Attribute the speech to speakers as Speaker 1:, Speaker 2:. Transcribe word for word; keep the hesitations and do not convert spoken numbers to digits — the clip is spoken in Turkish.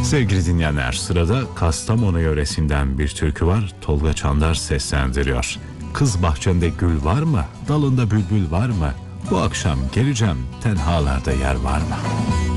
Speaker 1: Sevgili dinleyenler, sırada Kastamonu yöresinden bir türkü var. Tolga Çandar seslendiriyor. Kız bahçende gül var mı? Dalında bülbül var mı? Bu akşam geleceğim, tenhalarda yer var mı?